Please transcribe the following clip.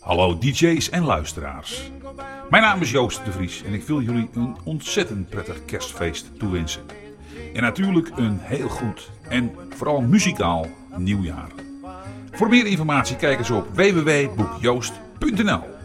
Hallo DJ's en luisteraars. Mijn naam is Joost de Vries en ik wil jullie een ontzettend prettig kerstfeest toewensen. En natuurlijk een heel goed en vooral muzikaal nieuwjaar. Voor meer informatie kijk eens op www.boekjoost.nl.